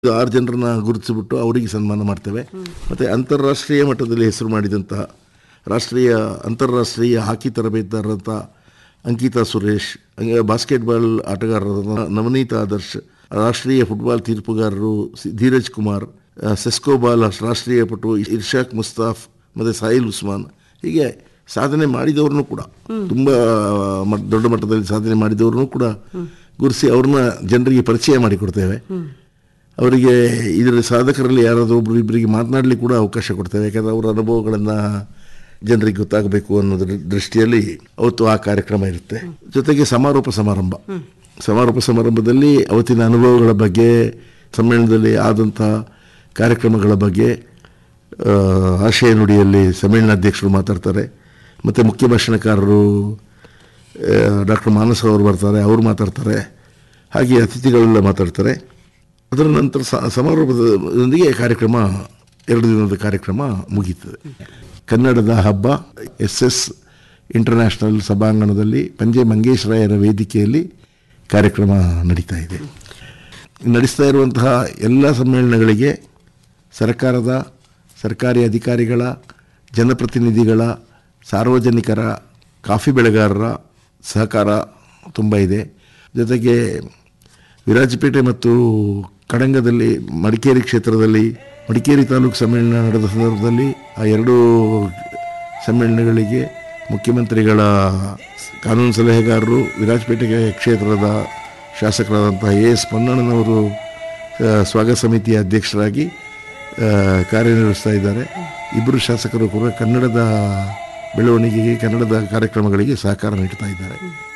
6 ಜನರನ್ನ ಗುರುತಿಸಿಬಿಟ್ಟು ಅವರಿಗೆ ಸನ್ಮಾನ ಮಾಡ್ತೇವೆ. ಮತ್ತು ಅಂತಾರಾಷ್ಟ್ರೀಯ ಮಟ್ಟದಲ್ಲಿ ಹೆಸರು ಮಾಡಿದಂತಹ ಅಂತಾರಾಷ್ಟ್ರೀಯ ಹಾಕಿ ತರಬೇತುದಾರರಂಥ ಅಂಕಿತಾ ಸುರೇಶ್, ಬಾಸ್ಕೆಟ್ಬಾಲ್ ಆಟಗಾರರಾದ ನವನೀತ್ ಆದರ್ಶ್, ರಾಷ್ಟ್ರೀಯ ಫುಟ್ಬಾಲ್ ತೀರ್ಪುಗಾರರು ಧೀರಜ್ ಕುಮಾರ್, ಸೆಸ್ಕೋಬಾಲ್ ರಾಷ್ಟ್ರೀಯ ಪಟು ಇರ್ಷಾಕ್ ಮುಸ್ತಾಫ್ ಮತ್ತು ಸಾಹಿಲ್ ಉಸ್ಮಾನ್, ಹೀಗೆ ಸಾಧನೆ ಮಾಡಿದವ್ರನ್ನೂ ಕೂಡ ತುಂಬ ದೊಡ್ಡ ಮಟ್ಟದಲ್ಲಿ ಸಾಧನೆ ಮಾಡಿದವ್ರನ್ನೂ ಕೂಡ ಗುರುತಿಸಿ ಅವ್ರನ್ನ ಜನರಿಗೆ ಪರಿಚಯ ಮಾಡಿಕೊಡ್ತೇವೆ. ಅವರಿಗೆ ಇದರ ಸಾಧಕರಲ್ಲಿ ಯಾರಾದರೂ ಒಬ್ಬರು ಇಬ್ಬರಿಗೆ ಮಾತನಾಡಲಿಕ್ಕೆ ಕೂಡ ಅವಕಾಶ ಕೊಡ್ತೇವೆ. ಯಾಕಂದರೆ ಅವರ ಅನುಭವಗಳನ್ನು ಜನರಿಗೆ ಗೊತ್ತಾಗಬೇಕು ಅನ್ನೋದ್ರ ದೃಷ್ಟಿಯಲ್ಲಿ ಅವತ್ತು ಆ ಕಾರ್ಯಕ್ರಮ ಇರುತ್ತೆ. ಜೊತೆಗೆ ಸಮಾರೋಪ ಸಮಾರಂಭದಲ್ಲಿ ಅವತ್ತಿನ ಅನುಭವಗಳ ಬಗ್ಗೆ, ಸಮ್ಮೇಳನದಲ್ಲಿ ಆದಂಥ ಕಾರ್ಯಕ್ರಮಗಳ ಬಗ್ಗೆ ಆಶಯ ನುಡಿಯಲ್ಲಿ ಸಮ್ಮೇಳನಾಧ್ಯಕ್ಷರು ಮಾತಾಡ್ತಾರೆ. ಮತ್ತು ಮುಖ್ಯ ಭಾಷಣಕಾರರು ಡಾಕ್ಟರ್ ಮಾನಸ ಅವರು ಬರ್ತಾರೆ, ಅವರು ಮಾತಾಡ್ತಾರೆ. ಹಾಗೆ ಅತಿಥಿಗಳೆಲ್ಲ ಮಾತಾಡ್ತಾರೆ. ಅದರ ನಂತರ ಸಮಾರೋಪದೊಂದಿಗೆ ಕಾರ್ಯಕ್ರಮ 2 ದಿನದ ಕಾರ್ಯಕ್ರಮ ಮುಗೀತದೆ. ಕನ್ನಡದ ಹಬ್ಬ SS ಇಂಟರ್ನ್ಯಾಷನಲ್ ಸಭಾಂಗಣದಲ್ಲಿ ಪಂಜೆ ಮಂಗೇಶ್ರಾಯರ ವೇದಿಕೆಯಲ್ಲಿ ಕಾರ್ಯಕ್ರಮ ನಡೀತಾ ಇದೆ. ನಡೆಸ್ತಾ ಇರುವಂತಹ ಎಲ್ಲ ಸಮ್ಮೇಳನಗಳಿಗೆ ಸರ್ಕಾರದ, ಸರ್ಕಾರಿ ಅಧಿಕಾರಿಗಳ, ಜನಪ್ರತಿನಿಧಿಗಳ, ಸಾರ್ವಜನಿಕರ, ಕಾಫಿ ಬೆಳೆಗಾರರ ಸಹಕಾರ ತುಂಬ ಇದೆ. ಜೊತೆಗೆ ವಿರಾಜಪೇಟೆ ಮತ್ತು ಕಡಂಗದಲ್ಲಿ, ಮಡಿಕೇರಿ ಕ್ಷೇತ್ರದಲ್ಲಿ ಮಡಿಕೇರಿ ತಾಲೂಕು ಸಮ್ಮೇಳನ ನಡೆದ ಸಂದರ್ಭದಲ್ಲಿ ಆ 2 ಸಮ್ಮೇಳನಗಳಿಗೆ ಮುಖ್ಯಮಂತ್ರಿಗಳ ಕಾನೂನು ಸಲಹೆಗಾರರು, ವಿರಾಜಪೇಟೆ ಕ್ಷೇತ್ರದ ಶಾಸಕರಾದಂಥ AS ಪೊನ್ನಣ್ಣನವರು ಸ್ವಾಗತ ಸಮಿತಿಯ ಅಧ್ಯಕ್ಷರಾಗಿ ಕಾರ್ಯನಿರ್ವಹಿಸ್ತಾ ಇದ್ದಾರೆ. ಇಬ್ಬರು ಶಾಸಕರು ಕೂಡ ಕನ್ನಡದ ಬೆಳವಣಿಗೆಗೆ, ಕನ್ನಡದ ಕಾರ್ಯಕ್ರಮಗಳಿಗೆ ಸಹಕಾರ ನೀಡ್ತಾ ಇದ್ದಾರೆ.